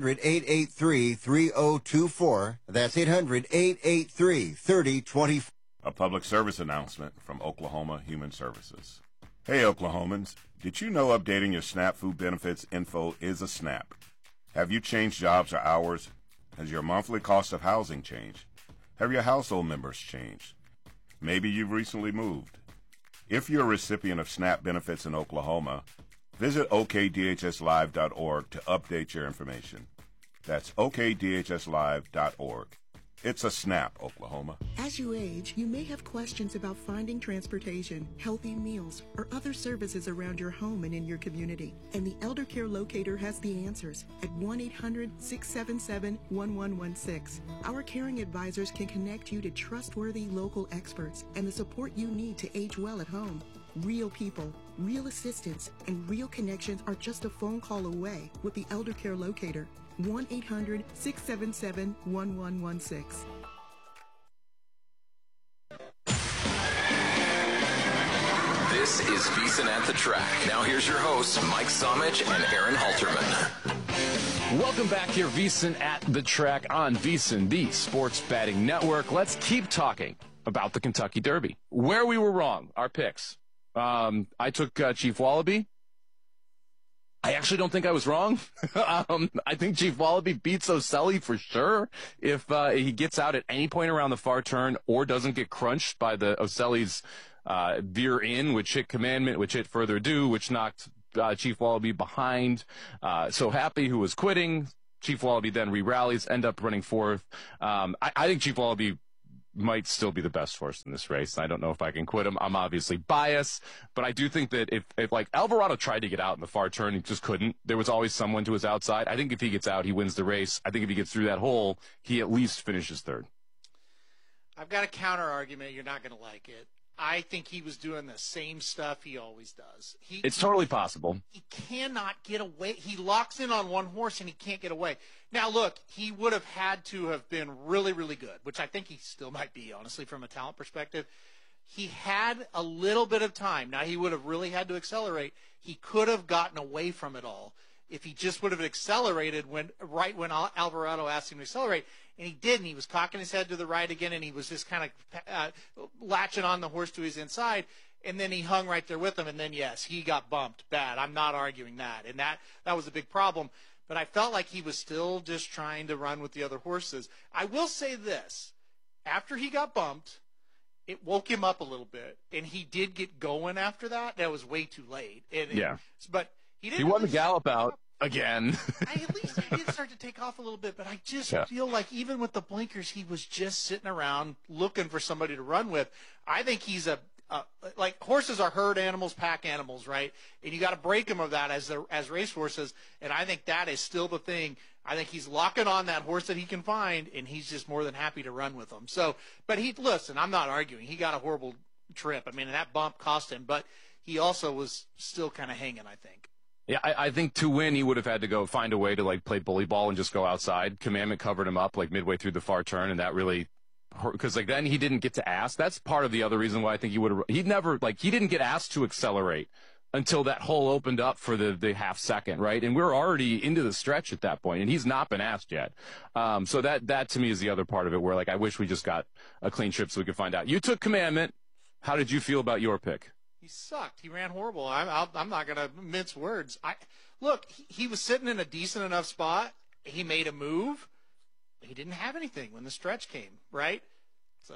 800-883-3024. That's 800-883-3024. A public service announcement from Oklahoma Human Services. Hey Oklahomans, did you know updating your SNAP food benefits info is a snap? Have you changed jobs or hours? Has your monthly cost of housing changed? Have your household members changed? Maybe you've recently moved. If you're a recipient of SNAP benefits in Oklahoma, visit okdhslive.org to update your information. That's okdhslive.org. It's a snap, Oklahoma. As you age, you may have questions about finding transportation, healthy meals, or other services around your home and in your community. And the Elder Care Locator has the answers at 1-800-677-1116. Our caring advisors can connect you to trustworthy local experts and the support you need to age well at home. Real people, real assistance, and real connections are just a phone call away with the Elder Care Locator. 1-800-677-1116. is VSiN at the Track. Now here's your hosts, Mike Somich and Aaron Halterman. Welcome back here, VSiN at the Track on VSiN, the Sports Betting Network. Let's keep talking about the Kentucky Derby. Where we were wrong, our picks. I took Chief Wallaby. I actually don't think I was wrong. I think Chief Wallaby beats Oselli for sure if he gets out at any point around the far turn or doesn't get crunched by the Oselli's veer in, which hit Commandment, which hit Further Ado, which knocked Chief Wallaby behind. So Happy, who was quitting. Chief Wallaby then re-rallies, end up running fourth. I think Chief Wallaby might still be the best horse in this race. I don't know if I can quit him. I'm obviously biased, but I do think that if like Alvarado tried to get out in the far turn, he just couldn't. There was always someone to his outside. I think if he gets out, he wins the race. I think if he gets through that hole, he at least finishes third. I've got a counter argument. You're not going to like it. I think he was doing the same stuff he always does. It's totally possible. He cannot get away. He locks in on one horse and he can't get away. Now, look, he would have had to have been really, really good, which I think he still might be, honestly, from a talent perspective. He had a little bit of time. Now, he would have really had to accelerate. He could have gotten away from it all if he just would have accelerated right when Alvarado asked him to accelerate. And he didn't. He was cocking his head to the right again, and he was just kind of latching on the horse to his inside. And then he hung right there with him. And then, yes, he got bumped bad. I'm not arguing that. And that was a big problem. But I felt like he was still just trying to run with the other horses. I will say this. After he got bumped, it woke him up a little bit. And he did get going after that. That was way too late. But he didn't. He won the gallop out again. At least he did start to take off a little bit. But I just feel like even with the blinkers, he was just sitting around looking for somebody to run with. I think he's like horses are herd animals, pack animals, right? And you got to break them of that as race horses. And I think that is still the thing. I think he's locking on that horse that he can find, and he's just more than happy to run with them. So, but listen, I'm not arguing. He got a horrible trip. I mean, that bump cost him, but he also was still kind of hanging, I think. Yeah, I think to win, he would have had to go find a way to like play bully ball and just go outside. Commandment covered him up like midway through the far turn, and that really hurt because like then he didn't get to ask. That's part of the other reason why I think he would have. He didn't get asked to accelerate until that hole opened up for the half second, right? And we're already into the stretch at that point, and he's not been asked yet. So that to me is the other part of it where like I wish we just got a clean trip so we could find out. You took Commandment. How did you feel about your pick? He sucked. He ran horrible. I'm not going to mince words. Look, he was sitting in a decent enough spot. He made a move. He didn't have anything when the stretch came, right? So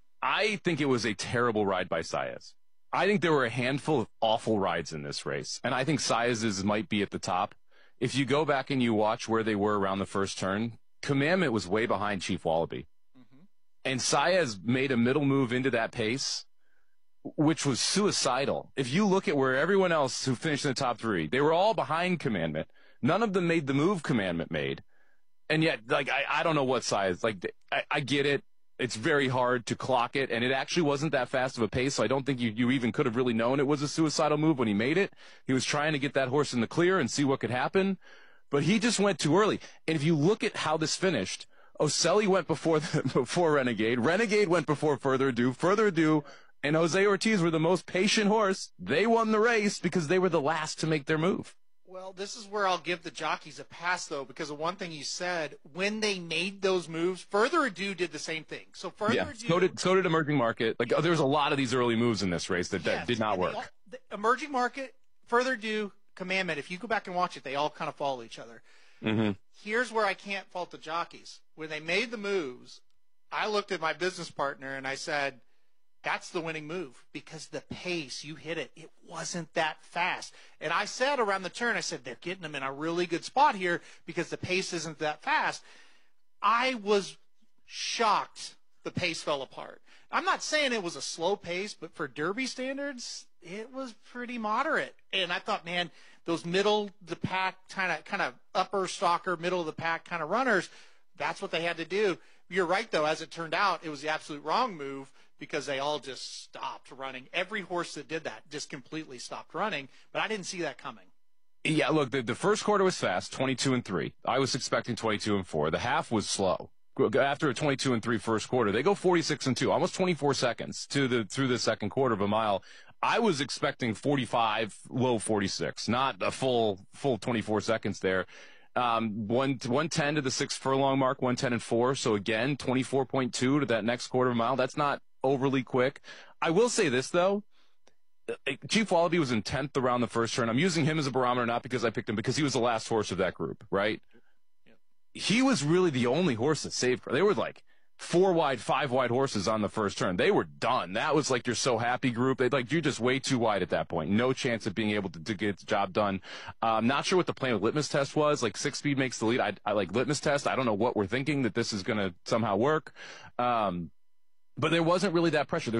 I think it was a terrible ride by Saez. I think there were a handful of awful rides in this race, and I think Saez's might be at the top. If you go back and you watch where they were around the first turn, Commandment was way behind Chief Wallaby. Mm-hmm. And Saez made a middle move into that pace, which was suicidal. If you look at where everyone else who finished in the top three, they were all behind Commandment. None of them made the move Commandment made. And yet, like, I don't know what size. Like, I get it. It's very hard to clock it, and it actually wasn't that fast of a pace, so I don't think you even could have really known it was a suicidal move when he made it. He was trying to get that horse in the clear and see what could happen, but he just went too early. And if you look at how this finished, Oselli went before Renegade. Renegade went before Further Ado, and Jose Ortiz were the most patient horse. They won the race because they were the last to make their move. Well, this is where I'll give the jockeys a pass, though, because of one thing you said. When they made those moves, Further Ado did the same thing. So Ado, so did Emerging Market. Like there was a lot of these early moves in this race that did not work. The Emerging Market, Further Ado, Commandment. If you go back and watch it, they all kind of follow each other. Mm-hmm. Here's where I can't fault the jockeys. When they made the moves, I looked at my business partner and I said, that's the winning move because the pace, you hit it. It wasn't that fast. And I said around the turn, I said, they're getting them in a really good spot here because the pace isn't that fast. I was shocked the pace fell apart. I'm not saying it was a slow pace, but for Derby standards, it was pretty moderate. And I thought, man, those middle of the pack kind of upper stalker, middle of the pack kind of runners, that's what they had to do. You're right, though. As it turned out, it was the absolute wrong move because they all just stopped running. Every horse that did that just completely stopped running, but I didn't see that coming. Yeah, look, the first quarter was fast, 22-3. I was expecting 22-4. The half was slow. After a 22-3 first quarter, they go 46-2, almost 24 seconds through the second quarter of a mile. I was expecting 45, low 46, not a full 24 seconds there. 110 to the 6 furlong mark, 110.4. So again, 24.2 to that next quarter mile. That's not overly quick. I will say this though. Chief Wallaby was in 10th around the first turn. I'm using him as a barometer, not because I picked him, because he was the last horse of that group, right? He was really the only horse that saved. They were like 4 wide, 5 wide horses on the first turn. They were done. That was like your so happy group. You're just way too wide at that point. No chance of being able to get the job done. Not sure what the plan of litmus test was. Like 6 speed makes the lead. I like litmus test. I don't know what we're thinking that this is going to somehow work. But there wasn't really that pressure.